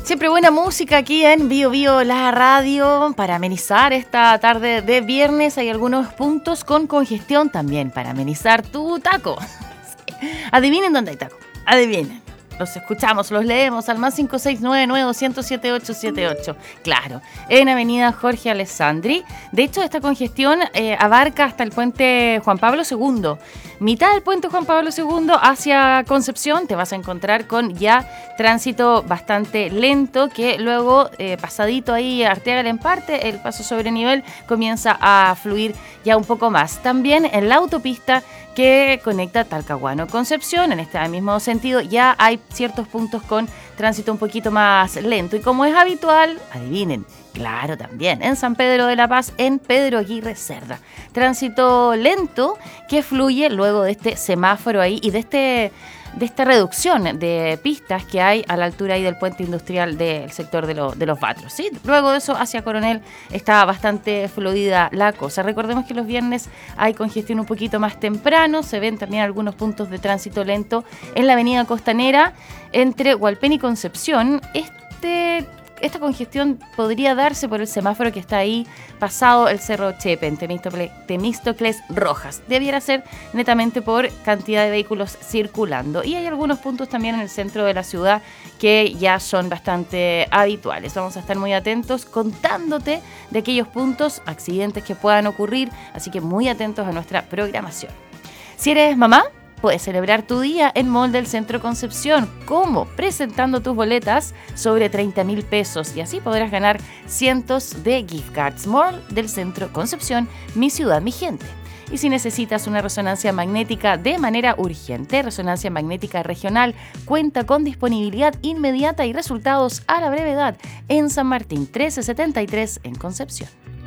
Siempre buena música aquí en Bio Bio, la radio, para amenizar esta tarde de viernes. Hay algunos puntos con congestión también para amenizar tu taco. Sí. Adivinen dónde hay taco. Adivinen. Los escuchamos, los leemos al más 569-900-7878. Claro, en Avenida Jorge Alessandri. De hecho, esta congestión abarca hasta el puente Juan Pablo II. Mitad del puente Juan Pablo II hacia Concepción te vas a encontrar con ya tránsito bastante lento, que luego, pasadito ahí Arteaga Lemparte, el paso sobre nivel comienza a fluir ya un poco más. También en la autopista que conecta Talcahuano-Concepción, en este mismo sentido, ya hay ciertos puntos con tránsito un poquito más lento. Y como es habitual, adivinen, claro, también en San Pedro de la Paz, en Pedro Aguirre Cerda. Tránsito lento que fluye luego de este semáforo ahí y de esta reducción de pistas que hay a la altura ahí del puente industrial del sector de los Batros, ¿sí? Luego de eso, hacia Coronel está bastante fluida la cosa. Recordemos que los viernes hay congestión un poquito más temprano, se ven también algunos puntos de tránsito lento en la avenida Costanera, entre Hualpén y Concepción. Esta congestión podría darse por el semáforo que está ahí pasado el Cerro Chepe, en Temístocles Rojas. Debiera ser netamente por cantidad de vehículos circulando. Y hay algunos puntos también en el centro de la ciudad que ya son bastante habituales. Vamos a estar muy atentos contándote de aquellos puntos, accidentes que puedan ocurrir, así que muy atentos a nuestra programación. Si eres mamá, puedes celebrar tu día en Mall del Centro Concepción. ¿Cómo? Presentando tus boletas sobre 30,000 pesos y así podrás ganar cientos de gift cards. Mall del Centro Concepción, mi ciudad, mi gente. Y si necesitas una resonancia magnética de manera urgente, Resonancia Magnética Regional cuenta con disponibilidad inmediata y resultados a la brevedad en San Martín 1373 en Concepción.